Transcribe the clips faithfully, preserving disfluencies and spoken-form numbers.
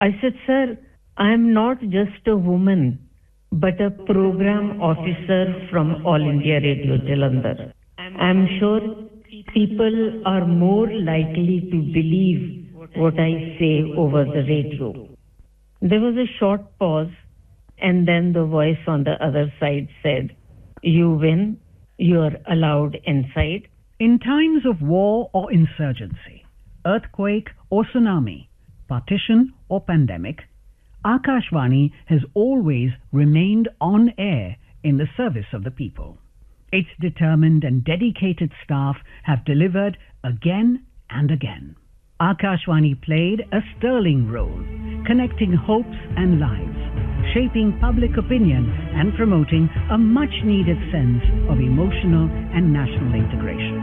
I said, sir, I am not just a woman, but a program officer from All India Radio Jalandhar. I am sure people are more likely to believe what I say over the radio. There was a short pause, and then the voice on the other side said, you win, you're allowed inside. In times of war or insurgency, earthquake or tsunami, partition or pandemic, Akashvani has always remained on air in the service of the people. Its determined and dedicated staff have delivered again and again. Akashvani played a sterling role, connecting hopes and lives, shaping public opinion and promoting a much-needed sense of emotional and national integration.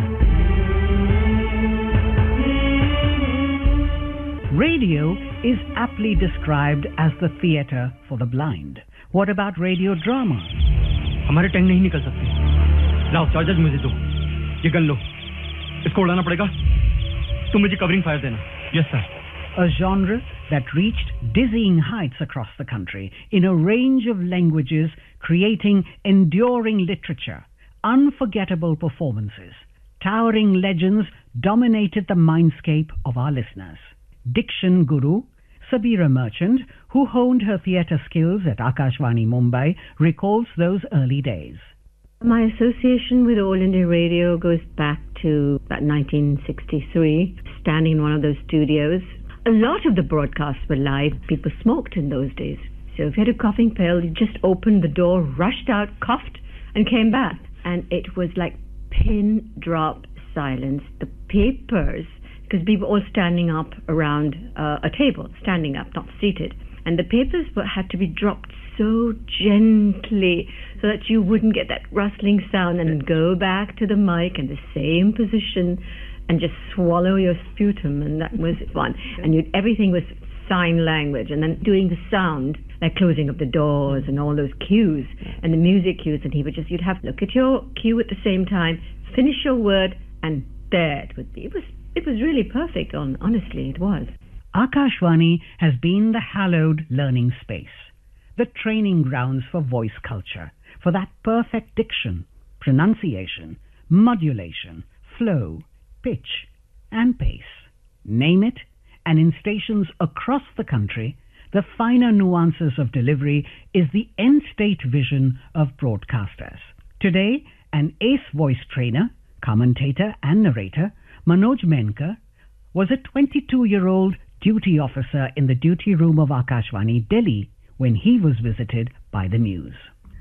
Radio is aptly described as the theatre for the blind. What about radio drama? हमारे tank नहीं निकल सकते। लाओ charger मुझे दो। ये gun लो। इसको उड़ाना पड़ेगा। तुम मुझे कवरिंग फायर देना। Yes, sir. A genre that reached dizzying heights across the country in a range of languages, creating enduring literature, unforgettable performances, towering legends dominated the mindscape of our listeners. Diction guru Sabira Merchant, who honed her theatre skills at Akashvani Mumbai, recalls those early days. My association with All India Radio goes back to about nineteen sixty-three, standing in one of those studios. A lot of the broadcasts were live. People smoked in those days. So if you had a coughing spell, you just opened the door, rushed out, coughed, and came back. And it was like pin drop silence. The papers, because we were all standing up around uh, a table, standing up, not seated. And the papers were, had to be dropped so gently so that you wouldn't get that rustling sound, and go back to the mic in the same position and just swallow your sputum, and that was fun. And you'd, everything was sign language, and then doing the sound, like closing of the doors and all those cues, and the music cues, and he would just, you'd have to look at your cue at the same time, finish your word, and there it would be. It was, it was really perfect, on, honestly, it was. Akashvani has been the hallowed learning space, the training grounds for voice culture, for that perfect diction, pronunciation, modulation, flow, pitch, and pace. Name it, and in stations across the country, the finer nuances of delivery is the end-state vision of broadcasters. Today, an ace voice trainer, commentator and narrator, Manoj Menkar, was a twenty-two-year-old duty officer in the duty room of Akashvani, Delhi, when he was visited by the Muse.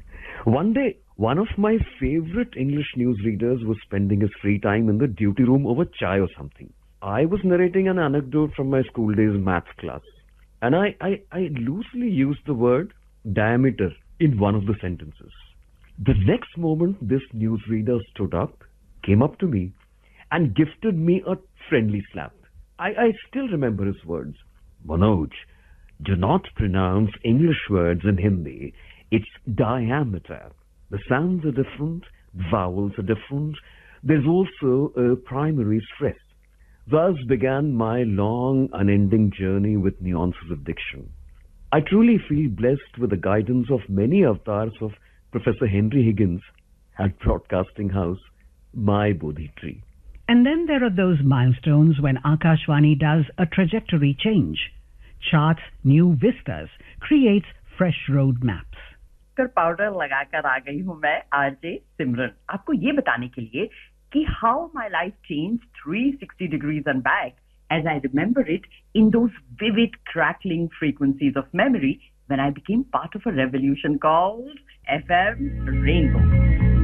One day, one of my favorite English newsreaders was spending his free time in the duty room over chai or something. I was narrating an anecdote from my school days maths class, and I, I, I loosely used the word diameter in one of the sentences. The next moment, this newsreader stood up, came up to me, and gifted me a friendly slap. I, I still remember his words. Manoj, do not pronounce English words in Hindi. It's diameter. The sounds are different, vowels are different. There's also a primary stress. Thus began my long, unending journey with nuances of diction. I truly feel blessed with the guidance of many avatars of Professor Henry Higgins at Broadcasting House, my Bodhi tree. And then there are those milestones when Akashvani does a trajectory change, charts new vistas, creates fresh road maps. Powder लगाकर आ गई हूँ मैं RJ सिमरन आपको ये बताने के लिए कि how my life changed three hundred sixty degrees and back as I remember it in those vivid crackling frequencies of memory when I became part of a revolution called F M Rainbow.